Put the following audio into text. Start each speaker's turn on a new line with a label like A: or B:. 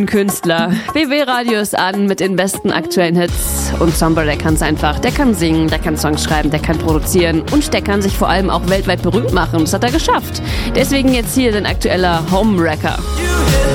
A: Künstler. BB Radio ist an mit den besten aktuellen Hits. Und Zomba, der kann's einfach. Der kann singen, der kann Songs schreiben, der kann produzieren und der kann sich vor allem auch weltweit berühmt machen. Das hat er geschafft. Deswegen jetzt hier sein aktueller Homewrecker.